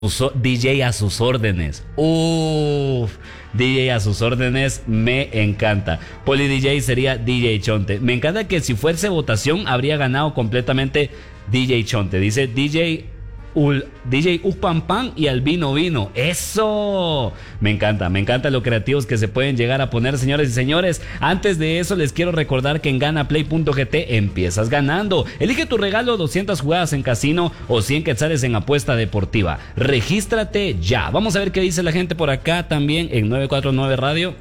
DJ a sus órdenes. Uff, DJ a sus órdenes, me encanta. Poli DJ sería DJ Chonte. Me encanta que si fuese votación habría ganado completamente DJ Chonte. Dice DJ Pam Pam y Albino Vino. ¡Eso! Me encanta lo creativos que se pueden llegar a poner, señores y señores. Antes de eso, les quiero recordar que en ganaplay.gt empiezas ganando. Elige tu regalo: 200 jugadas en casino o 100 quetzales en apuesta deportiva. Regístrate ya. Vamos a ver qué dice la gente por acá también en 949 Radio.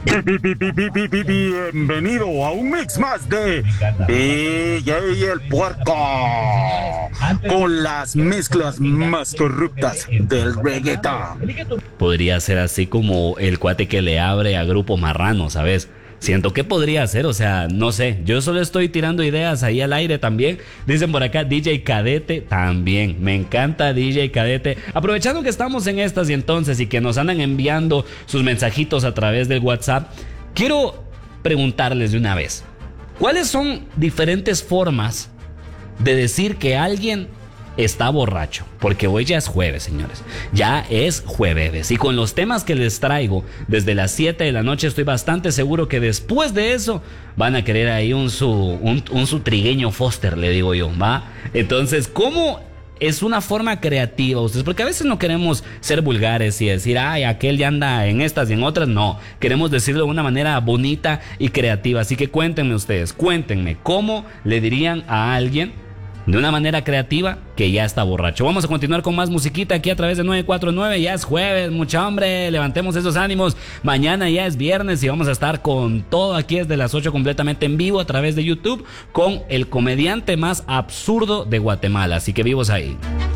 Bienvenido a un mix más de DJ El Puerco, con las mezclas más corruptas del reggaetón. Podría ser así como el cuate que le abre a Grupo Marrano, ¿sabes? Siento que podría ser, o sea, no sé. Yo solo estoy tirando ideas ahí al aire también. Dicen por acá DJ Cadete también. Me encanta DJ Cadete. Aprovechando que estamos en estas y entonces y que nos andan enviando sus mensajitos a través del WhatsApp, quiero preguntarles de una vez: ¿cuáles son diferentes formas de decir que alguien está borracho? Porque hoy ya es jueves, señores. Ya es jueves. Y con los temas que les traigo desde las 7 de la noche, estoy bastante seguro que después de eso van a querer ahí un su trigueño Foster, le digo yo, ¿va? Entonces, ¿cómo es una forma creativa ustedes? Porque a veces no queremos ser vulgares y decir, ay, aquel ya anda en estas y en otras. No, queremos decirlo de una manera bonita y creativa. Así que cuéntenme ustedes, cuéntenme cómo le dirían a alguien de una manera creativa que ya está borracho. Vamos a continuar con más musiquita aquí a través de 949. Ya es jueves, mucha hombre, levantemos esos ánimos. Mañana ya es viernes y vamos a estar con todo aquí desde las 8 completamente en vivo a través de YouTube con el comediante más absurdo de Guatemala. Así que vivos ahí.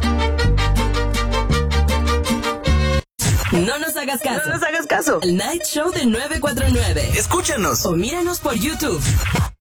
No nos hagas caso. El Night Show de 949. Escúchanos O míranos por YouTube.